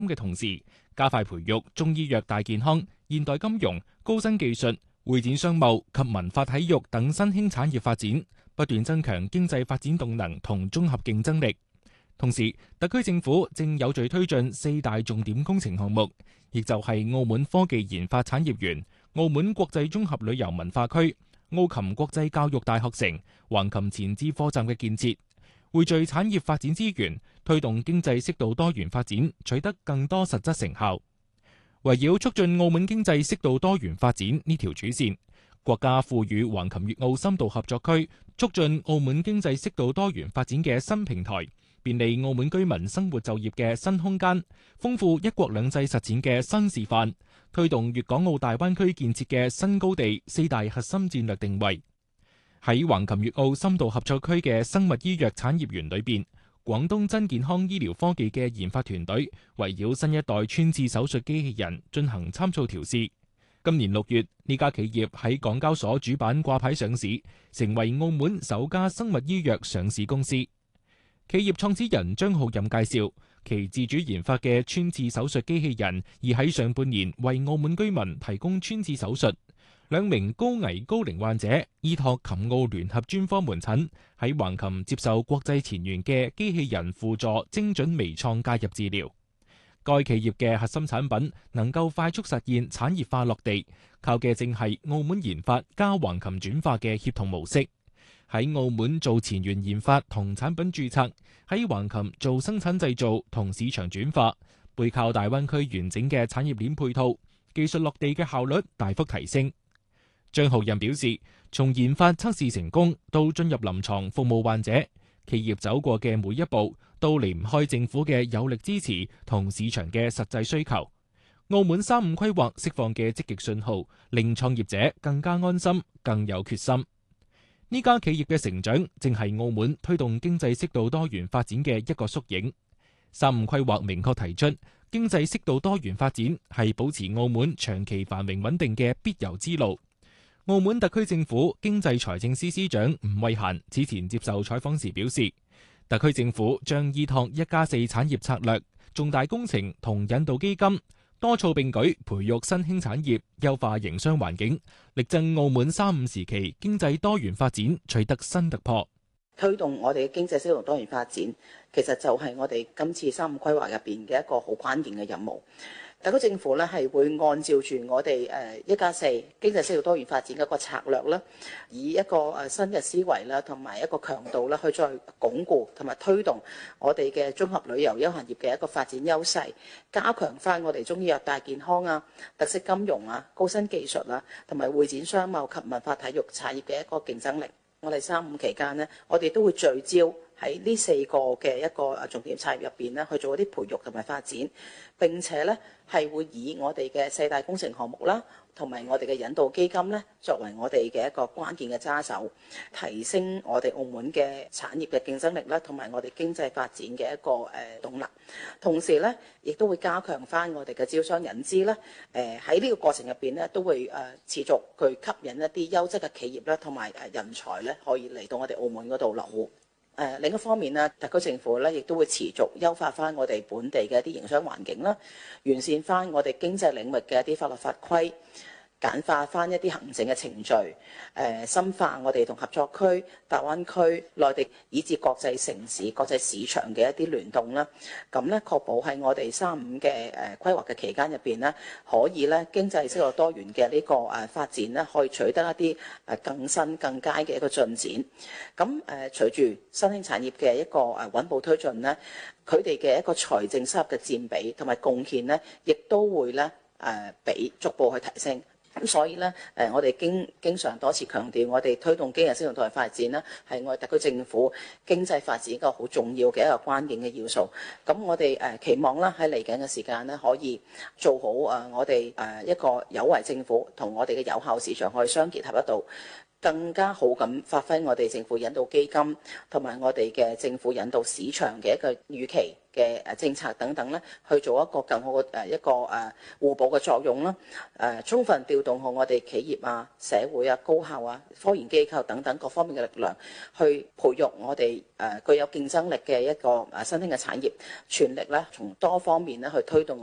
嘅同時，加快培育中醫藥大健康、現代金融、高新技術、會展商貿及文化體育等新興產業發展，不斷增強經濟發展動能同綜合競爭力。同時，特區政府正有序推進4大重點工程項目，亦就係澳門科技研發產業園、澳門國際綜合旅遊文化區、澳琴國際教育大學城、橫琴前置貨站嘅建設，匯聚產業發展資源，推動經濟適度多元發展，取得更多實質成效。圍繞促進澳門經濟適度多元發展呢條主線，國家賦予橫琴粵澳深度合作區促進澳門經濟適度多元發展嘅新平台，便利澳門居民生活就業嘅新空間，豐富一國兩制實踐嘅新示範，推動粵港澳大灣區建設嘅新高地4大核心戰略定位。喺橫琴粵澳深度合作區嘅生物醫藥產業園裏邊，廣東真健康醫療科技嘅研發團隊圍繞新一代穿刺手術機器人進行參數調試。今年6月，呢家企業喺港交所主板掛牌上市，成為澳門首家生物醫藥上市公司。企業創始人張浩任介紹，其自主研發嘅穿刺手術機器人已喺上半年為澳門居民提供穿刺手術。2名高危高齡患者依託琴澳聯合專科門診喺橫琴接受國際前沿嘅機器人輔助精準微創介入治療。該企業嘅核心產品能夠快速實現產業化落地，靠嘅正係澳門研發加橫琴轉化嘅協同模式。喺澳門做前沿研發同產品註冊，喺橫琴做生產製造同市場轉化，背靠大灣區完整嘅產業鏈配套，技術落地嘅效率大幅提升。張浩任表示，從研發測試成功到進入臨床服務患者，企業走過嘅每一步都離唔開政府嘅有力支持同市場嘅實際需求。澳門3-5規劃釋放嘅積極信號，令創業者更加安心、更有決心。呢家企業嘅成長正係澳門推動經濟適度多元發展嘅一個縮影。3-5規劃明確提出，經濟適度多元發展係保持澳門長期繁榮穩定嘅必由之路。澳門特區政府經濟財政司司長吳惠嫻此前接受採訪時表示，特區政府將依託1+4產業策略、重大工程同引導基金，多措並舉，培育新興產業，優化營商環境，力爭澳門3-5時期經濟多元發展取得新突破。 推動我哋嘅經濟適度多元發展，其實就係我哋今次3-5規劃入邊嘅一個好關鍵嘅任務。特區政府咧係會按照住我哋1+4經濟適度多元發展嘅一個策略啦，以一個新嘅思維啦，同埋一個強度啦，去再鞏固同埋推動我哋嘅綜合旅遊休閒業嘅一個發展優勢，加強翻我哋中醫藥大健康啊、特色金融啊、高新技術啊，同埋會展商貿及文化體育產業嘅一個競爭力。我哋3-5期間呢，我哋都會聚焦喺呢4個嘅一個重點產業入邊呢，去做一啲培育同埋發展。並且呢係會以我哋嘅4大工程項目啦，同埋我哋嘅引導基金呢，作為我哋嘅一個關鍵嘅揸手，提升我哋澳門嘅產業嘅競爭力啦，同埋我哋經濟發展嘅一個動能。同時呢，亦都會加強翻我哋嘅招商引資啦。喺呢個過程入邊呢，都會持續去吸引一啲優質嘅企業啦，同埋人才咧，可以嚟到我哋澳門嗰度落戶。另一方面呢，特區政府咧亦都會持續優化翻我哋本地嘅一啲營商環境啦，完善翻我哋經濟領域嘅一啲法律法規，簡化翻一啲行政嘅程序，深化我哋同合作區、大灣區、內地以至國際城市、國際市場嘅一啲聯動啦。咁咧確保喺我哋3-5嘅規劃嘅期間入邊呢，可以咧經濟適度多元嘅呢個發展呢，可以取得一啲更新更佳嘅一個進展。咁隨住新興產業嘅一個穩步推進呢，佢哋嘅一個財政收入嘅佔比同埋貢獻呢，亦都會咧比逐步去提升。咁所以咧，我哋經常多次強調，我哋推動經濟適度多元發展呢，係我哋特區政府經濟發展一個好重要嘅一個關鍵嘅要素。咁我哋期望啦，喺嚟緊嘅時間呢，可以做好我哋一個有為政府同我哋嘅有效市場可以相結合得到， 更加好咁發揮我哋政府引導基金同埋我哋嘅政府引導市場嘅一個預期嘅政策等等咧，去做一個更好嘅一個互補嘅作用啦。充分調動好我哋企業啊、社會啊、高校啊、科研機構等等各方面嘅力量，去培育我哋具有競爭力嘅一個新興嘅產業，全力咧從多方面咧去推動。